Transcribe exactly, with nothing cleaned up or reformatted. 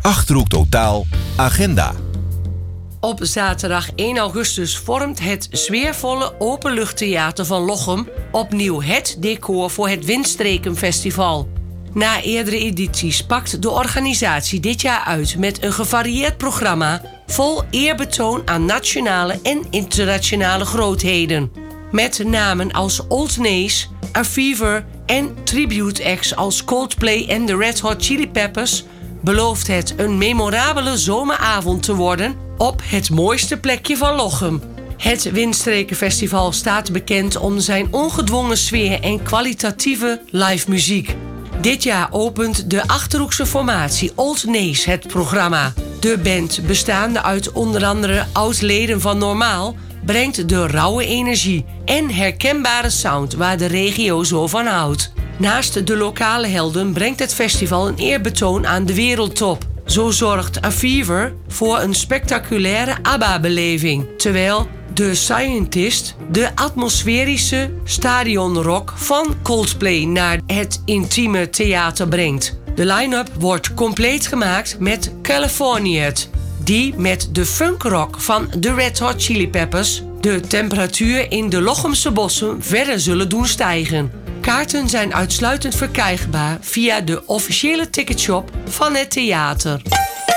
Achterhoek Totaal Agenda. Op zaterdag één augustus vormt het sfeervolle openluchttheater van Lochem opnieuw het decor voor het Windstrekenfestival. Na eerdere edities pakt de organisatie dit jaar uit met een gevarieerd programma vol eerbetoon aan nationale en internationale grootheden. Met namen als Old Nace, Aviver en tribute acts als Coldplay en de Red Hot Chili Peppers belooft het een memorabele zomeravond te worden op het mooiste plekje van Lochem. Het Windstrekenfestival staat bekend om zijn ongedwongen sfeer en kwalitatieve live muziek. Dit jaar opent de Achterhoekse formatie Old Nace het programma. De band, bestaande uit onder andere oud-leden van Normaal, brengt de rauwe energie en herkenbare sound waar de regio zo van houdt. Naast de lokale helden brengt het festival een eerbetoon aan de wereldtop. Zo zorgt Aviver voor een spectaculaire ABBA-beleving, terwijl The Scientist de atmosferische stadionrock van Coldplay naar het intieme theater brengt. De line-up wordt compleet gemaakt met Californiat, die met de funkrock van de Red Hot Chili Peppers de temperatuur in de Lochemse bossen verder zullen doen stijgen. Kaarten zijn uitsluitend verkrijgbaar via de officiële ticketshop van het theater.